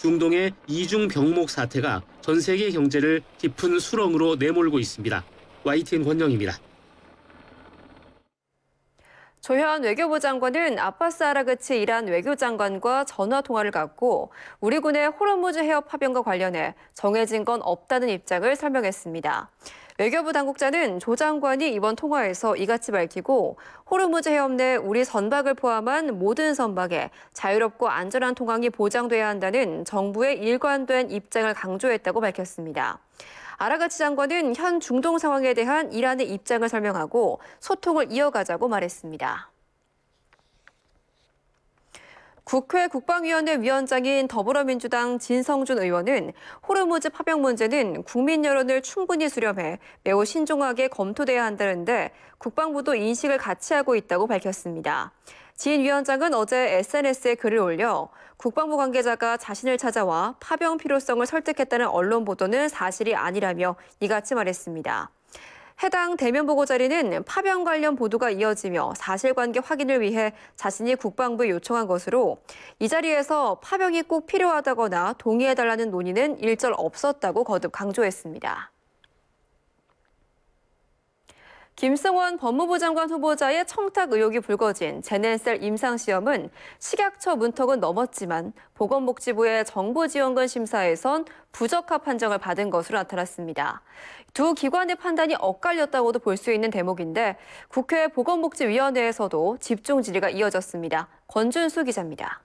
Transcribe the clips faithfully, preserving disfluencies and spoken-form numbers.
중동의 이중 병목 사태가 전 세계 경제를 깊은 수렁으로 내몰고 있습니다. 와이티엔 권영입니다. 조현 외교부 장관은 아바스 아라그치 이란 외교장관과 전화통화를 갖고 우리 군의 호르무즈 해협 파병과 관련해 정해진 건 없다는 입장을 설명했습니다. 외교부 당국자는 조 장관이 이번 통화에서 이같이 밝히고 호르무즈 해협 내 우리 선박을 포함한 모든 선박에 자유롭고 안전한 통항이 보장돼야 한다는 정부의 일관된 입장을 강조했다고 밝혔습니다. 아라가치 장관은 현 중동 상황에 대한 이란의 입장을 설명하고 소통을 이어가자고 말했습니다. 국회 국방위원회 위원장인 더불어민주당 진성준 의원은 호르무즈 파병 문제는 국민 여론을 충분히 수렴해 매우 신중하게 검토돼야 한다는데 국방부도 인식을 같이 하고 있다고 밝혔습니다. 진 위원장은 어제 에스엔에스에 글을 올려 국방부 관계자가 자신을 찾아와 파병 필요성을 설득했다는 언론 보도는 사실이 아니라며 이같이 말했습니다. 해당 대면 보고 자리는 파병 관련 보도가 이어지며 사실관계 확인을 위해 자신이 국방부에 요청한 것으로 이 자리에서 파병이 꼭 필요하다거나 동의해달라는 논의는 일절 없었다고 거듭 강조했습니다. 김승원 법무부 장관 후보자의 청탁 의혹이 불거진 제넨셀 임상시험은 식약처 문턱은 넘었지만 보건복지부의 정부지원금 심사에선 부적합 판정을 받은 것으로 나타났습니다. 두 기관의 판단이 엇갈렸다고도 볼 수 있는 대목인데 국회 보건복지위원회에서도 집중 질의가 이어졌습니다. 권준수 기자입니다.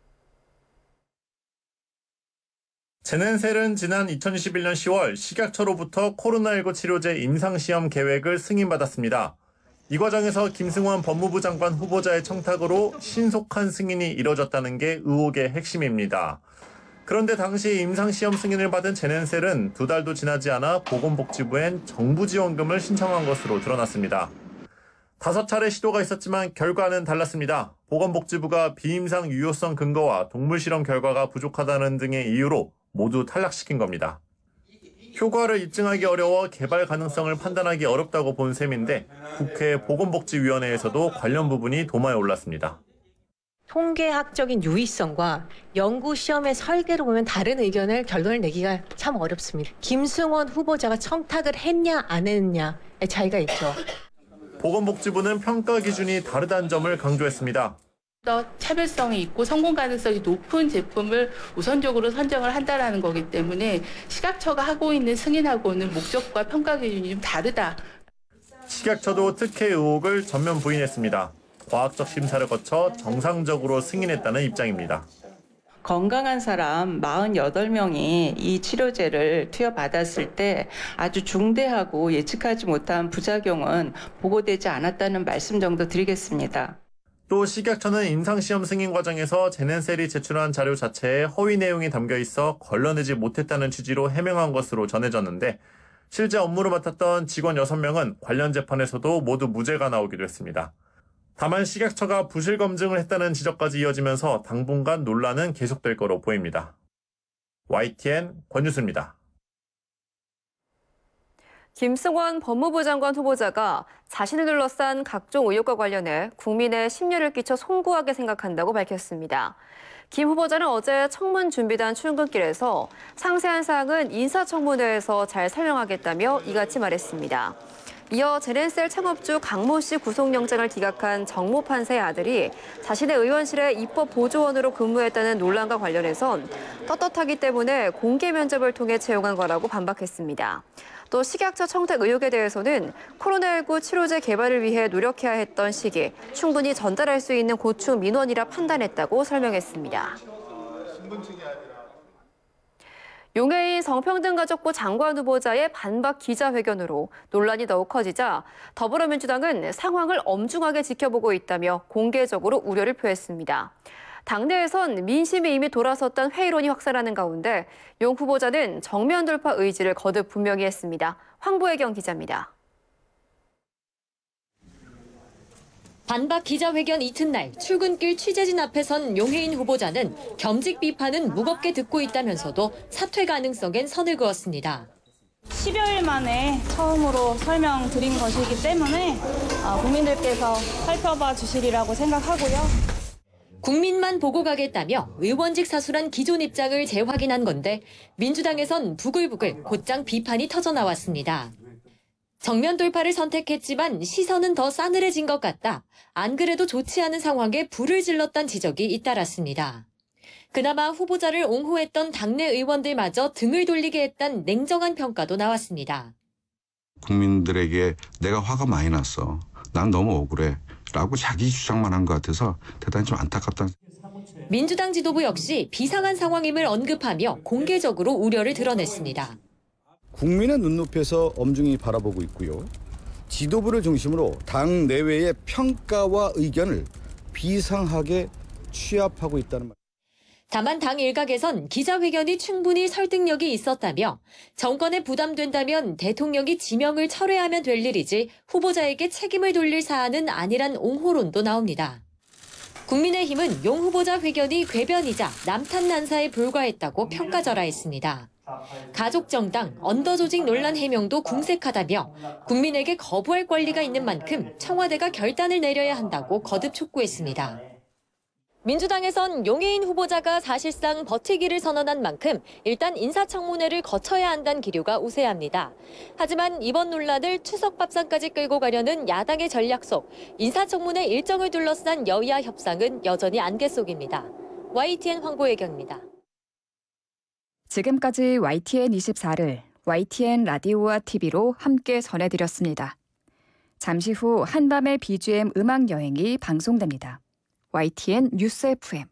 제넨셀은 지난 이천이십일 년 시월 식약처로부터 코로나십구 치료제 임상시험 계획을 승인받았습니다. 이 과정에서 김승원 법무부 장관 후보자의 청탁으로 신속한 승인이 이뤄졌다는 게 의혹의 핵심입니다. 그런데 당시 임상시험 승인을 받은 제넨셀은 두 달도 지나지 않아 보건복지부엔 정부 지원금을 신청한 것으로 드러났습니다. 다섯 차례 시도가 있었지만 결과는 달랐습니다. 보건복지부가 비임상 유효성 근거와 동물실험 결과가 부족하다는 등의 이유로 모두 탈락시킨 겁니다. 효과를 입증하기 어려워 개발 가능성을 판단하기 어렵다고 본 셈인데 국회 보건복지위원회에서도 관련 부분이 도마에 올랐습니다. 통계학적인 유의성과 연구시험의 설계로 보면 다른 의견을 결론을 내기가 참 어렵습니다. 김승원 후보자가 청탁을 했냐 안 했냐의 차이가 있죠. 보건복지부는 평가 기준이 다르다는 점을 강조했습니다. 더 차별성이 있고 성공 가능성이 높은 제품을 우선적으로 선정을 한다는 거기 때문에 식약처가 하고 있는 승인하고는 목적과 평가 기준이 좀 다르다. 식약처도 특혜 의혹을 전면 부인했습니다. 과학적 심사를 거쳐 정상적으로 승인했다는 입장입니다. 건강한 사람 사십팔 명이 이 치료제를 투여받았을 때 아주 중대하고 예측하지 못한 부작용은 보고되지 않았다는 말씀 정도 드리겠습니다. 또 식약처는 임상시험 승인 과정에서 제넨셀이 제출한 자료 자체에 허위 내용이 담겨 있어 걸러내지 못했다는 취지로 해명한 것으로 전해졌는데 실제 업무를 맡았던 직원 여섯 명은 관련 재판에서도 모두 무죄가 나오기도 했습니다. 다만 식약처가 부실 검증을 했다는 지적까지 이어지면서 당분간 논란은 계속될 거로 보입니다. 와이티엔 권유수입니다. 김승원 법무부 장관 후보자가 자신을 둘러싼 각종 의혹과 관련해 국민의 심려를 끼쳐 송구하게 생각한다고 밝혔습니다. 김 후보자는 어제 청문준비단 출근길에서 상세한 사항은 인사청문회에서 잘 설명하겠다며 이같이 말했습니다. 이어 제넨셀 창업주 강모 씨 구속영장을 기각한 정모 판사의 아들이 자신의 의원실에 입법보조원으로 근무했다는 논란과 관련해선 떳떳하기 때문에 공개 면접을 통해 채용한 거라고 반박했습니다. 또 식약처 청탁 의혹에 대해서는 코로나십구 치료제 개발을 위해 노력해야 했던 시기, 충분히 전달할 수 있는 고충 민원이라 판단했다고 설명했습니다. 용해인 성평등가족부 장관 후보자의 반박 기자회견으로 논란이 더욱 커지자 더불어민주당은 상황을 엄중하게 지켜보고 있다며 공개적으로 우려를 표했습니다. 당내에선 민심이 이미 돌아섰던 회의론이 확산하는 가운데 용 후보자는 정면 돌파 의지를 거듭 분명히 했습니다. 황보혜경 기자입니다. 반박 기자회견 이튿날 출근길 취재진 앞에 선 용해인 후보자는 겸직 비판은 무겁게 듣고 있다면서도 사퇴 가능성엔 선을 그었습니다. 십여일 만에 처음으로 설명드린 것이기 때문에 국민들께서 살펴봐 주시리라고 생각하고요. 국민만 보고 가겠다며 의원직 사수란 기존 입장을 재확인한 건데 민주당에선 부글부글 곧장 비판이 터져나왔습니다. 정면 돌파를 선택했지만 시선은 더 싸늘해진 것 같다. 안 그래도 좋지 않은 상황에 불을 질렀다는 지적이 잇따랐습니다. 그나마 후보자를 옹호했던 당내 의원들마저 등을 돌리게 했다는 냉정한 평가도 나왔습니다. 국민들에게 내가 화가 많이 났어. 난 너무 억울해. 라고 자기 주장만 한 것 같아서 대단히 좀 안타깝다. 민주당 지도부 역시 비상한 상황임을 언급하며 공개적으로 우려를 드러냈습니다. 국민의 눈높이에서 엄중히 바라보고 있고요. 지도부를 중심으로 당 내외의 평가와 의견을 비상하게 취합하고 있다는 말. 다만 당 일각에선 기자회견이 충분히 설득력이 있었다며 정권에 부담된다면 대통령이 지명을 철회하면 될 일이지 후보자에게 책임을 돌릴 사안은 아니란 옹호론도 나옵니다. 국민의힘은 용 후보자 회견이 궤변이자 남탓 난사에 불과했다고 평가절하했습니다. 가족정당, 언더조직 논란 해명도 궁색하다며 국민에게 거부할 권리가 있는 만큼 청와대가 결단을 내려야 한다고 거듭 촉구했습니다. 민주당에선 용해인 후보자가 사실상 버티기를 선언한 만큼 일단 인사청문회를 거쳐야 한다는 기류가 우세합니다. 하지만 이번 논란을 추석 밥상까지 끌고 가려는 야당의 전략 속 인사청문회 일정을 둘러싼 여야 협상은 여전히 안개 속입니다. 와이티엔 황보혜경입니다. 지금까지 와이티엔 이십사를 와이티엔 라디오와 티비로 함께 전해드렸습니다. 잠시 후 한밤의 비지엠 음악 여행이 방송됩니다. 와이티엔 뉴스 에프엠